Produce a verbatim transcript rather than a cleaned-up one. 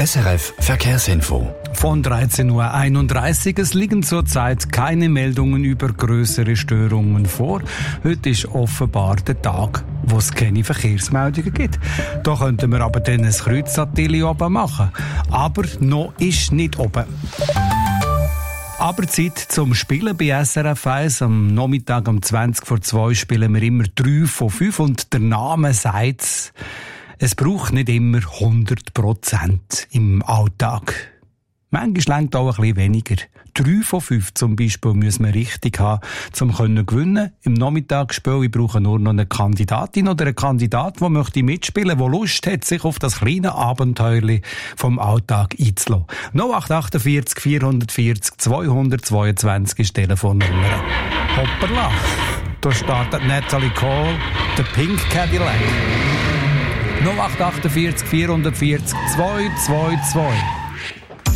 S R F Verkehrsinfo. Von dreizehn Uhr einunddreißig. Es liegen zurzeit keine Meldungen über grössere Störungen vor. Heute ist offenbar der Tag, wo es keine Verkehrsmeldungen gibt. Da könnten wir aber dann ein Kreuzateli oben machen. Aber noch ist nicht oben. Aber Zeit zum Spielen bei S R F eins. Am Nachmittag um zwanzig vor zwei spielen wir immer drei von fünf und der Name sagt's. Es braucht nicht immer hundert Prozent im Alltag. Manchmal reicht auch ein bisschen weniger. Drei von fünf zum Beispiel müssen wir richtig haben, um zu gewinnen. Im Nachmittagsspiel brauche nur noch eine Kandidatin oder einen Kandidat, der möchte mitspielen, der Lust hat, sich auf das kleine Abenteuer vom Alltag einzulassen. null acht acht vier vier vier null zwei zwei zwei ist die Telefonnummer. Hoppala! Da startet Natalie Cole, The Pink Cadillac. null acht acht vier vier vier zwei zwei zwei.